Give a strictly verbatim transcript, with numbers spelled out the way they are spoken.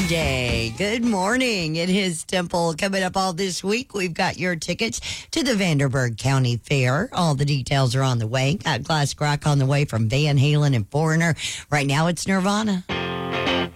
Monday. Good morning. It is Temple. Coming up all this week, we've got your tickets to the Vanderburgh County Fair. All the details are on the way. Got classic rock on the way from Van Halen and Foreigner. Right now, it's Nirvana.